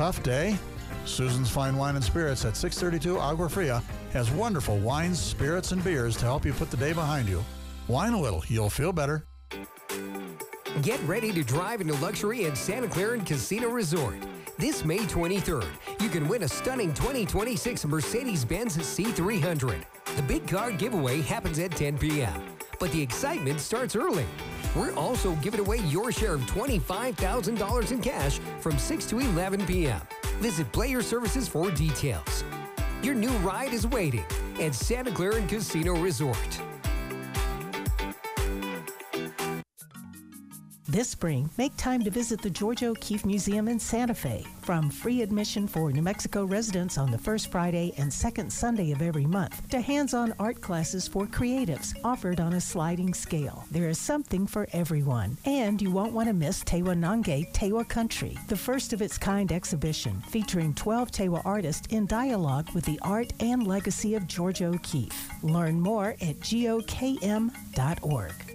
tough day? Susan's Fine Wine and Spirits at 632 Agua Fria has wonderful wines, spirits, and beers to help you put the day behind you. Wine a little, you'll feel better. Get ready to drive into luxury at Santa Clara Casino Resort. This May 23rd, you can win a stunning 2026 Mercedes-Benz C300. The big car giveaway happens at 10 p.m., but the excitement starts early. We're also giving away your share of $25,000 in cash from 6 to 11 p.m. Visit Player Services for details. Your new ride is waiting at Santa Clara Casino Resort. This spring, make time to visit the Georgia O'Keeffe Museum in Santa Fe. From free admission for New Mexico residents on the first Friday and second Sunday of every month, to hands-on art classes for creatives offered on a sliding scale. There is something for everyone. And you won't want to miss Tewa Nange Tewa Country, the first of its kind exhibition featuring 12 Tewa artists in dialogue with the art and legacy of Georgia O'Keeffe. Learn more at gokm.org.